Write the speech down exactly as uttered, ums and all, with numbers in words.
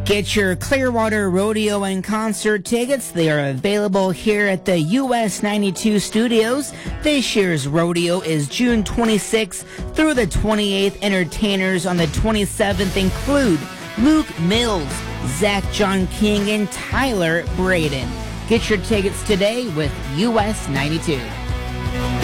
Get your Clearwater Rodeo and concert tickets. They are available here at the U S ninety-two studios. This year's rodeo is June twenty-sixth through the twenty-eighth. Entertainers on the twenty-seventh include Luke Mills, Zach John King, and Tyler Braden. Get your tickets today with U S ninety-two.